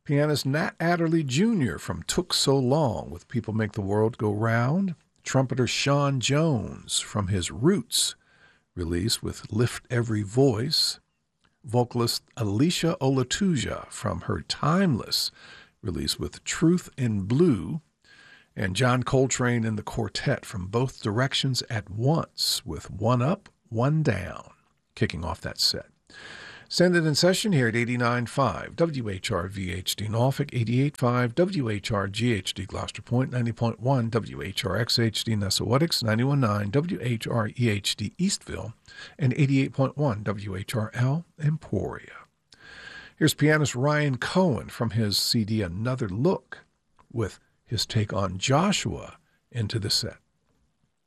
Pianist Nat Adderley Jr. from Took So Long with People Make the World Go Round. Trumpeter Sean Jones from his Roots release with Lift Every Voice. Vocalist Alicia Olatuja from her Timeless release with Truth in Blue. And John Coltrane and the Quartet from Both Directions at Once with One Up, One Down, kicking off that set. Send it in session here at 89.5 WHRV-HD Norfolk, 88.5 WHRG-HD Gloucester Point, 90.1 WHRX-HD Nessawatix, 91.9 WHRE-HD Eastville, and 88.1 WHRL Emporia. Here's pianist Ryan Cohen from his CD Another Look with his take on Joshua into the set.